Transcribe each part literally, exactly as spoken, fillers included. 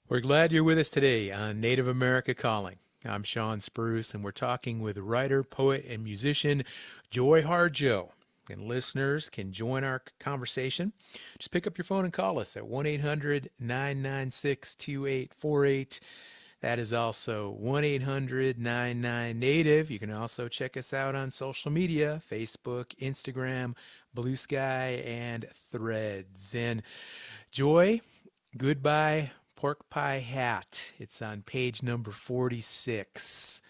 We're glad you're with us today on Native America Calling. I'm Sean Spruce, and we're talking with writer, poet, and musician Joy Harjo. And listeners can join our conversation. Just pick up your phone and call us at one eight hundred nine nine six two eight four eight. That is also one eight hundred nine nine Native. You can also check us out on social media, Facebook, Instagram, Blue Sky, and Threads. And Joy, Goodbye Pork Pie Hat. It's on page number forty-six.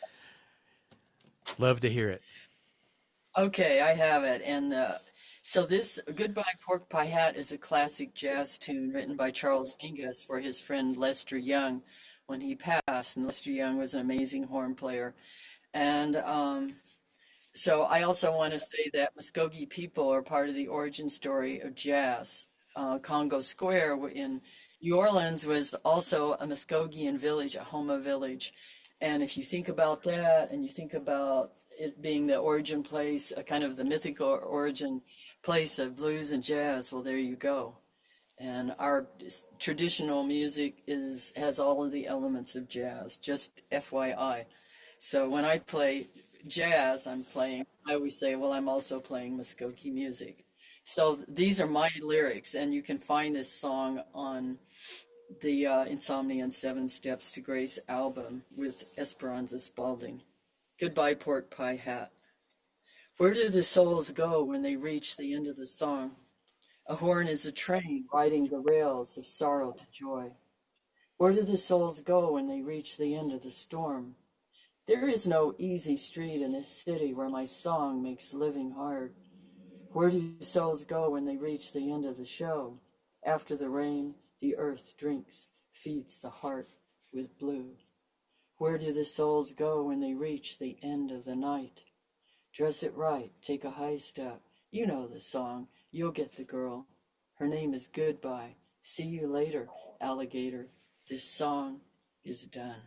Love to hear it. Okay, I have it. And uh, so this Goodbye Pork Pie Hat is a classic jazz tune written by Charles Mingus for his friend Lester Young when he passed. And Lester Young was an amazing horn player. And um, so I also want to say that Muskogee people are part of the origin story of jazz. Uh, Congo Square in New Orleans was also a Muskogean village, a Homa village. And if you think about that and you think about it being the origin place, a kind of the mythical origin place of blues and jazz, well, there you go. And our traditional music is has all of the elements of jazz, just F Y I. So when I play jazz, I'm playing, I always say, well, I'm also playing Muskogee music. So these are my lyrics, and you can find this song on the uh, Insomnia and Seven Steps to Grace album with Esperanza Spalding. Goodbye, Pork Pie Hat. Where do the souls go when they reach the end of the song? A horn is a train riding the rails of sorrow to joy. Where do the souls go when they reach the end of the storm? There is no easy street in this city where my song makes living hard. Where do souls go when they reach the end of the show? After the rain, the earth drinks, feeds the heart with blue. Where do the souls go when they reach the end of the night? Dress it right, take a high step. You know the song, you'll get the girl. Her name is Goodbye. See you later, alligator. This song is done.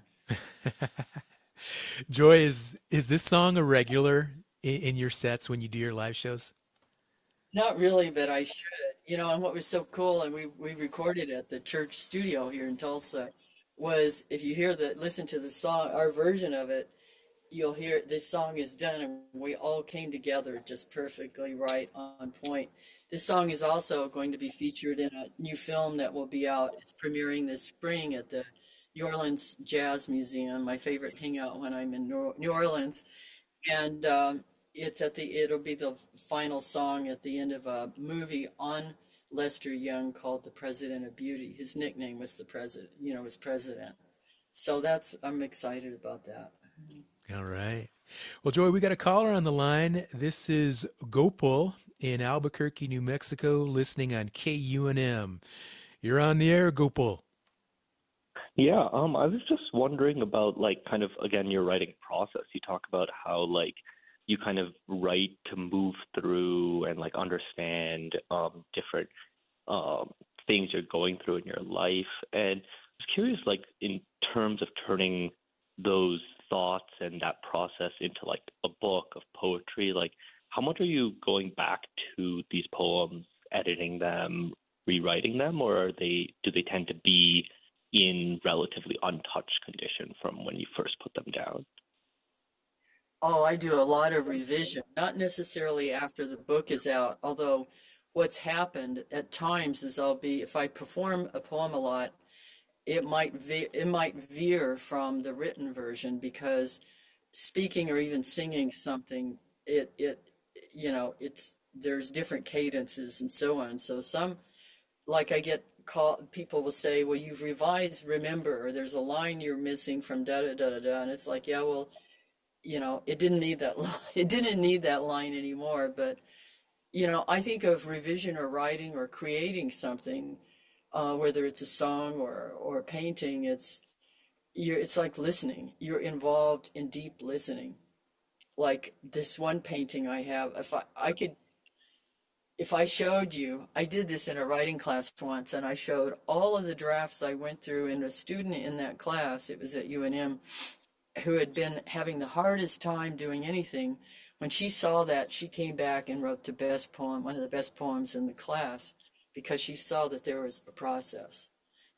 Joy, is is this song a regular in, in your sets when you do your live shows? Not really, but I should. You know, and what was so cool, and we we recorded at the church studio here in Tulsa, was if you hear the listen to the song, our version of it, you'll hear this song is done, and we all came together just perfectly right on point. This song is also going to be featured in a new film that will be out. It's premiering this spring at the New Orleans Jazz Museum, my favorite hangout when I'm in New Orleans. And um, it's at the it'll be the final song at the end of a movie on Lester Young called The President of Beauty. His nickname was the president, you know, was president. So that's I'm excited about that. All right. Well, Joy, we got a caller on the line. This is Gopal in Albuquerque, New Mexico, listening on K U N M. You're on the air, Gopal. Yeah, um, I was just wondering about like kind of again your writing process. You talk about how like you kind of write to move through and like understand um different um things you're going through in your life. And I was curious, like in terms of turning those thoughts and that process into like a book of poetry, like how much are you going back to these poems, editing them, rewriting them, or are they do they tend to be in relatively untouched condition from when you first put them down? Oh, I do a lot of revision, not necessarily after the book is out, although what's happened at times is I'll be, if I perform a poem a lot, it might ve it might veer from the written version because speaking or even singing something, it it you know, it's there's different cadences and so on. So some like I get call people will say, well, you've revised Remember, or there's a line you're missing from da da da da da, and it's like, yeah, well, you know, it didn't need that line. It didn't need that line anymore. But you know, I think of revision or writing or creating something, uh, whether it's a song or or a painting. It's you're it's like listening. You're involved in deep listening. Like this one painting I have, if I I could if I showed you, I did this in a writing class once, and I showed all of the drafts I went through, and a student in that class, it was at U N M, who had been having the hardest time doing anything. When she saw that, she came back and wrote the best poem, one of the best poems in the class, because she saw that there was a process.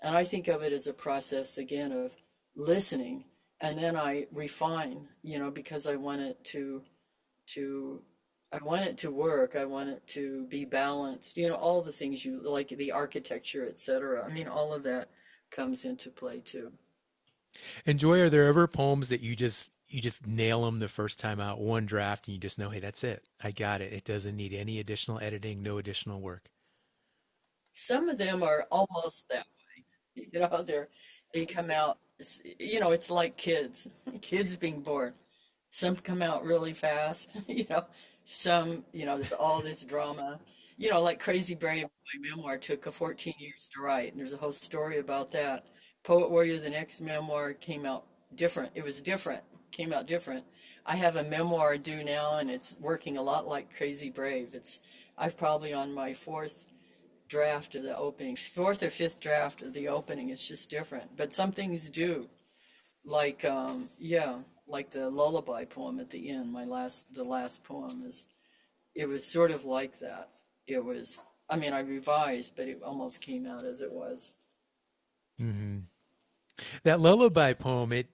And I think of it as a process again of listening, and then I refine, you know, because I want it to to I want it to work. I want it to be balanced. You know, all the things you like, the architecture, et cetera. I mean, all of that comes into play too. And Joy, are there ever poems that you just you just nail them the first time out, one draft, and you just know, hey, that's it. I got it. It doesn't need any additional editing, no additional work. Some of them are almost that way. You know, they're they come out. You know, it's like kids, kids being born. Some come out really fast. You know, some, you know, there's all this drama. You know, like Crazy Brave, my memoir took a fourteen years to write, and there's a whole story about that. Poet Warrior, the next memoir came out different. It was different, came out different. I have a memoir due now, and it's working a lot like Crazy Brave. It's I've probably on my fourth draft of the opening, fourth or fifth draft of the opening. It's just different, but some things do. Like, um, yeah, like the lullaby poem at the end. My last, the last poem is. It was sort of like that. It was. I mean, I revised, but it almost came out as it was. Hmm. That lullaby poem, it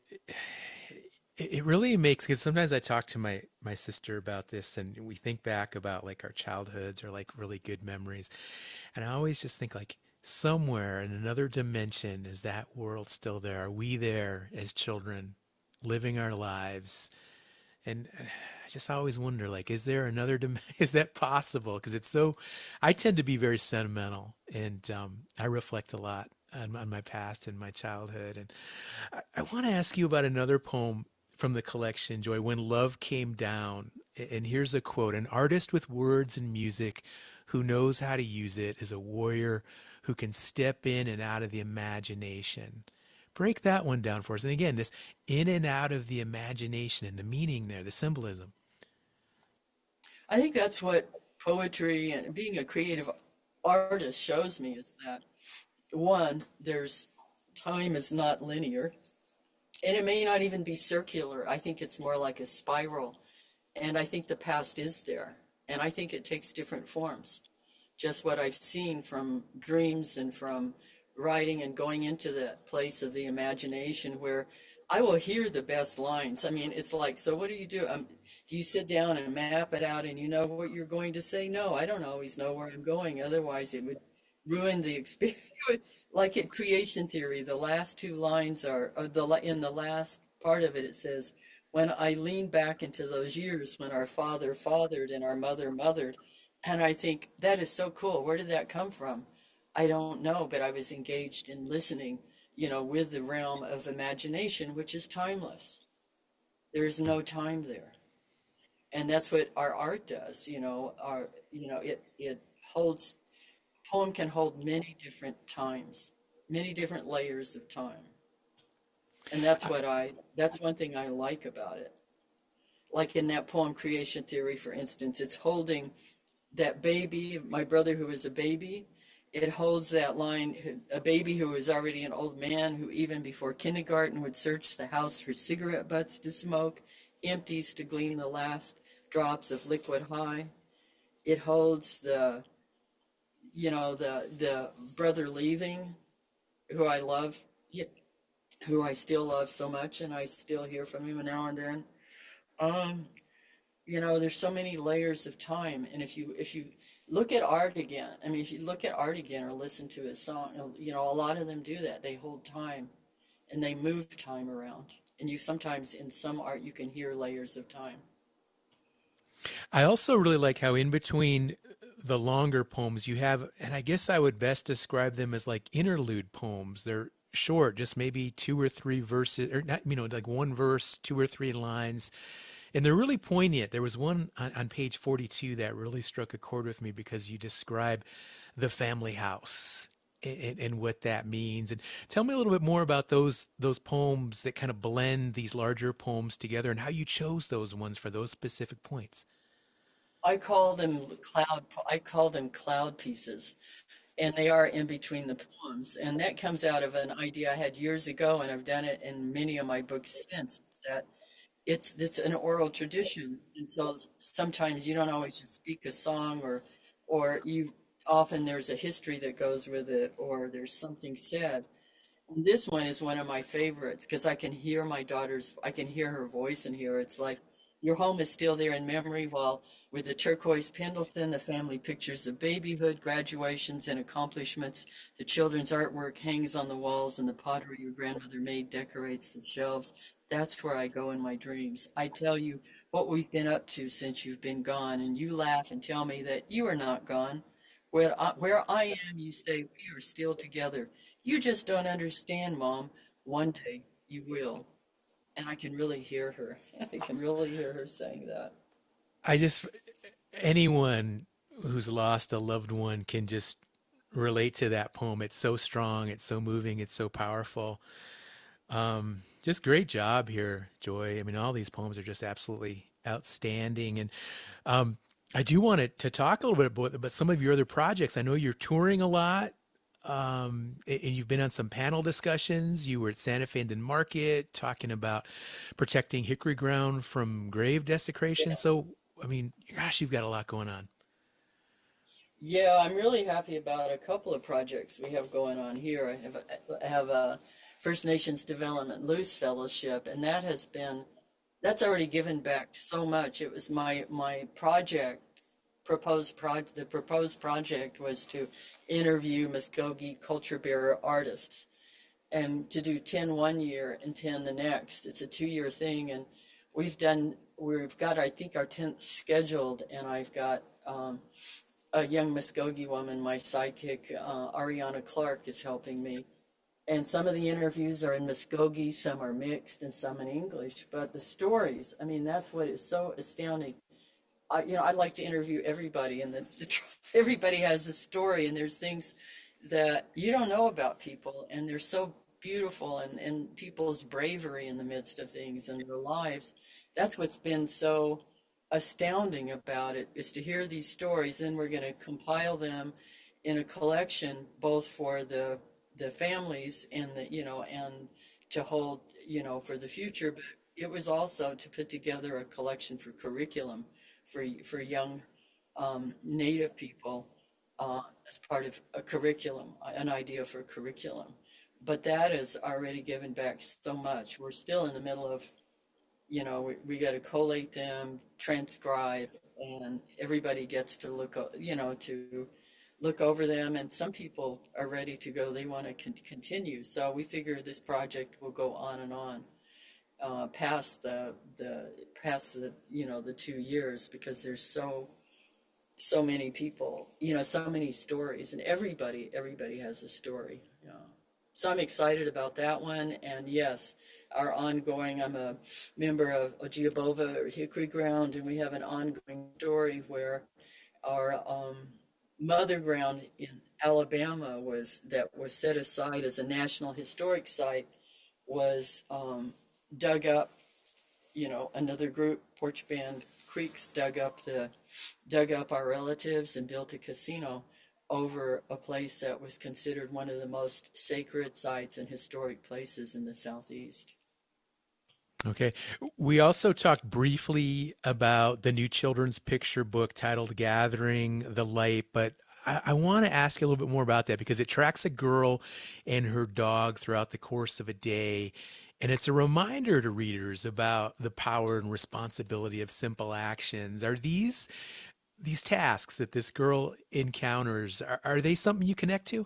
it really makes, because sometimes I talk to my my sister about this, and we think back about like our childhoods or like really good memories, and I always just think like somewhere in another dimension is that world still there? Are we there as children living our lives? And uh, I just always wonder, like, is there another dim- is that possible? Because it's so, I tend to be very sentimental, and um, I reflect a lot on, on my past and my childhood. And I, I want to ask you about another poem from the collection, Joy, When Love Came Down. A- And here's a quote: An artist with words and music who knows how to use it is a warrior who can step in and out of the imagination. Break that one down for us. And again, this in and out of the imagination and the meaning there, the symbolism. I think that's what poetry and being a creative artist shows me is that one, there's time is not linear, and it may not even be circular. I think it's more like a spiral, and I think the past is there, and I think it takes different forms. Just what I've seen from dreams and from writing and going into that place of the imagination where I will hear the best lines. I mean, it's like, so what do you do? Um, do you sit down and map it out and you know what you're going to say? No, I don't always know where I'm going. Otherwise, it would ruin the experience. Like in creation theory, the last two lines are, or the in the last part of it, it says, when I lean back into those years when our father fathered and our mother mothered, and I think that is so cool. Where did that come from? I don't know, but I was engaged in listening, you know, with the realm of imagination, which is timeless. There is no time there. And that's what our art does, you know, our, you know, it, it holds, poem can hold many different times, many different layers of time. And that's what I, that's one thing I like about it. Like in that poem, Creation Theory, for instance, it's holding that baby, my brother who is a baby, it holds that line, a baby who is already an old man who even before kindergarten would search the house for cigarette butts to smoke, empties to glean the last drops of liquid high. It holds the, you know, the the brother leaving, who I love, who I still love so much, and I still hear from him now and then. Um, you know, there's so many layers of time, and if you if you look at art again, I mean, if you look at art again or listen to a song, you know, a lot of them do that. They hold time, and they move time around, and you sometimes in some art you can hear layers of time. I also really like how in between the longer poems you have, and I guess I would best describe them as like interlude poems. They're short, just maybe two or three verses, or not, you know, like one verse, two or three lines, and they're really poignant. There was one on, on page forty-two that really struck a chord with me because you describe the family house and, and what that means. And tell me a little bit more about those those poems that kind of blend these larger poems together and how you chose those ones for those specific points. I call them cloud. I call them cloud pieces, and they are in between the poems. And that comes out of an idea I had years ago, and I've done it in many of my books since. Is that it's it's an oral tradition, and so sometimes you don't always just speak a song, or or you often there's a history that goes with it, or there's something said. This one is one of my favorites because I can hear my daughter's, I can hear her voice in here. It's like your home is still there in memory, while with the turquoise Pendleton, the family pictures of babyhood, graduations, and accomplishments. The children's artwork hangs on the walls, and the pottery your grandmother made decorates the shelves. That's where I go in my dreams. I tell you what we've been up to since you've been gone, and you laugh and tell me that you are not gone. Where I, where I am, you say we are still together. You just don't understand, Mom. One day you will. And I can really hear her. I can really hear her saying that. I just, anyone who's lost a loved one can just relate to that poem. It's so strong, it's so moving, it's so powerful. Um, just great job here, Joy. I mean, all these poems are just absolutely outstanding. And um, I do want to, to talk a little bit about, about some of your other projects. I know you're touring a lot. Um, and you've been on some panel discussions. You were at Santa Fe Indian Market talking about protecting hickory ground from grave desecration. So, I mean, gosh, you've got a lot going on. Yeah, I'm really happy about a couple of projects we have going on here. I have I have a First Nations Development Luce Fellowship, and that has been that's already given back so much. It was my my project proposed pro the proposed project was to interview Muskogee culture bearer artists and to do ten one year and ten the next. It's a two-year thing, and we've done we've got I think our tenth scheduled, and I've got um, a young Muskogee woman, my sidekick, uh, Ariana Clark, is helping me. And some of the interviews are in Muskogee, some are mixed, and some in English. But the stories, I mean, that's what is so astounding. I, you know, I'd like to interview everybody, and the, the, everybody has a story, and there's things that you don't know about people, and they're so beautiful, and, and people's bravery in the midst of things and their lives. That's what's been so astounding about it, is to hear these stories. Then we're going to compile them in a collection, both for the the families and the, you know, and to hold, you know, for the future. But it was also to put together a collection for curriculum for for young um, Native people uh, as part of a curriculum, an idea for curriculum. But that has already given back so much. We're still in the middle of, you know, we, we got to collate them, transcribe, and everybody gets to look, you know, to look over them. And some people are ready to go. They want to con- continue. So we figure this project will go on and on uh, past the the past the you know the two years because there's so so many people, you know, so many stories, and everybody everybody has a story. You know. So I'm excited about that one. And yes, our ongoing, I'm a member of Ogiabova or Hickory Ground, and we have an ongoing story where our um, mother ground in Alabama was that was set aside as a National Historic Site was um, dug up. You know, another group, Porch Band Creeks, dug up the dug up our relatives and built a casino over a place that was considered one of the most sacred sites and historic places in the Southeast. Okay. We also talked briefly about the new children's picture book titled Gathering the Light, but I, I want to ask you a little bit more about that because it tracks a girl and her dog throughout the course of a day. And it's a reminder to readers about the power and responsibility of simple actions. Are these these tasks that this girl encounters, are, are they something you connect to?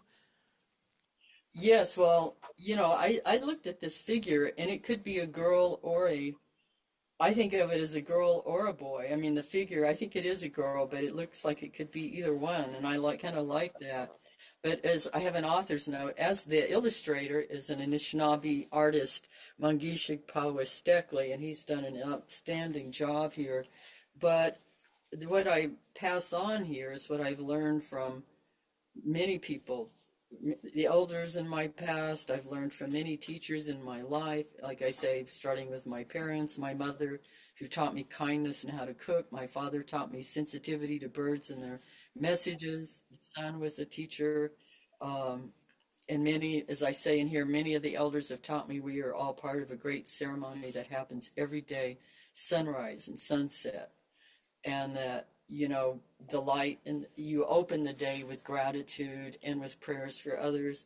Yes, well, you know, I, I looked at this figure and it could be a girl or a, I think of it as a girl or a boy. I mean, the figure, I think it is a girl, but it looks like it could be either one. And I like kind of like that. But as I have an author's note, as the illustrator is an Anishinaabe artist, Mangishik Powestekle, and he's done an outstanding job here. But what I pass on here is what I've learned from many people, the elders in my past. I've learned from many teachers in my life. Like I say, starting with my parents, my mother, who taught me kindness and how to cook. My father taught me sensitivity to birds and their messages. The son was a teacher. Um, and many, as I say in here, many of the elders have taught me we are all part of a great ceremony that happens every day, sunrise and sunset. And that, you know, the light, and you open the day with gratitude and with prayers for others,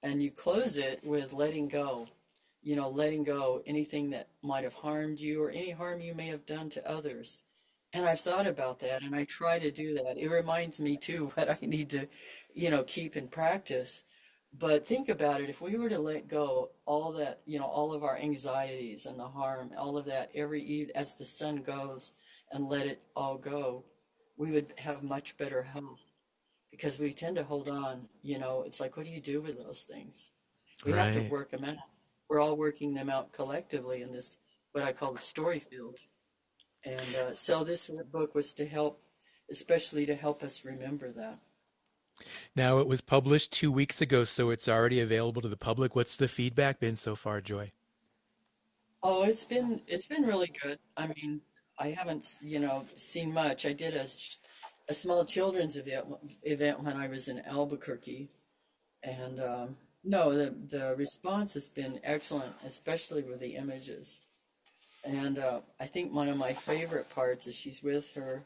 and you close it with letting go. You know, letting go anything that might have harmed you or any harm you may have done to others. And I've thought about that and I try to do that. It reminds me too what I need to, you know, keep in practice. But think about it, if we were to let go all that, you know, all of our anxieties and the harm, all of that every eve as the sun goes and let it all go, we would have much better health because we tend to hold on, you know, it's like, what do you do with those things? We have to Right. work them out. We're all working them out collectively in this, what I call the story field. And uh, so this book was to help, especially to help us remember that. Now, it was published two weeks ago, so it's already available to the public. What's the feedback been so far, Joy? Oh, it's been it's been really good. I mean, I haven't, you know, seen much. I did a sh- a small children's event event when I was in Albuquerque, and um, no, the the response has been excellent, especially with the images. And uh, I think one of my favorite parts is she's with her.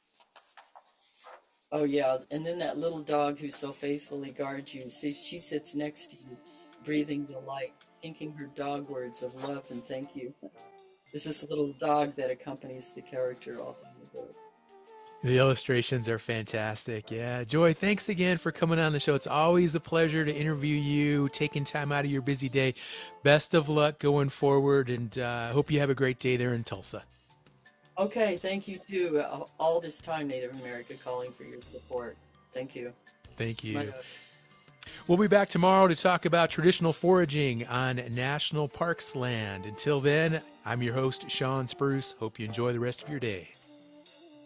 Oh yeah, and then that little dog who so faithfully guards you. See, she sits next to you, breathing the light, thinking her dog words of love and thank you. There's this little dog that accompanies the character all through the book. The illustrations are fantastic. Yeah. Joy, thanks again for coming on the show. It's always a pleasure to interview you, taking time out of your busy day. Best of luck going forward, and I uh, hope you have a great day there in Tulsa. Okay, thank you too. Uh, All this time, Native America calling for your support. Thank you. Thank you. My love. We'll be back tomorrow to talk about traditional foraging on National Parks land. Until then, I'm your host, Sean Spruce. Hope you enjoy the rest of your day.